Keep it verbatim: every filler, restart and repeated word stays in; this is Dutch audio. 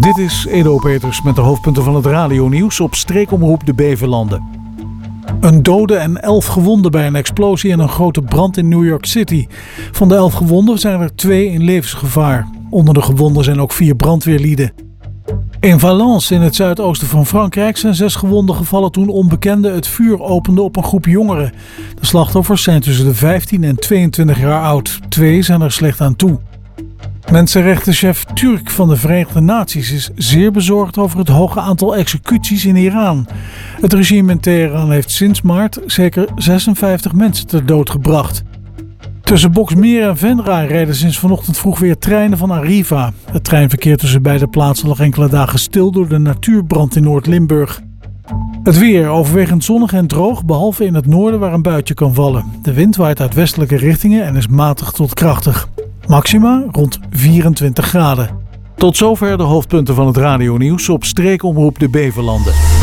Dit is Edo Peters met de hoofdpunten van het radionieuws op streekomroep de Beverlanden. Een dode en elf gewonden bij een explosie en een grote brand in New York City. Van de elf gewonden zijn er twee in levensgevaar. Onder de gewonden zijn ook vier brandweerlieden. In Valence in het zuidoosten van Frankrijk zijn zes gewonden gevallen toen onbekenden het vuur openden op een groep jongeren. De slachtoffers zijn tussen de vijftien en tweeëntwintig jaar oud. Twee zijn er slecht aan toe. Mensenrechtenchef Turk van de Verenigde Naties is zeer bezorgd over het hoge aantal executies in Iran. Het regime in Teheran heeft sinds maart zeker zesenvijftig mensen ter dood gebracht. Tussen Boxmeer en Venray rijden sinds vanochtend vroeg weer treinen van Arriva. Het treinverkeer tussen beide plaatsen lag enkele dagen stil door de natuurbrand in Noord-Limburg. Het weer overwegend zonnig en droog, behalve in het noorden waar een buitje kan vallen. De wind waait uit westelijke richtingen en is matig tot krachtig. Maxima rond vierentwintig graden. Tot zover de hoofdpunten van het radionieuws op streekomroep de Beverlanden.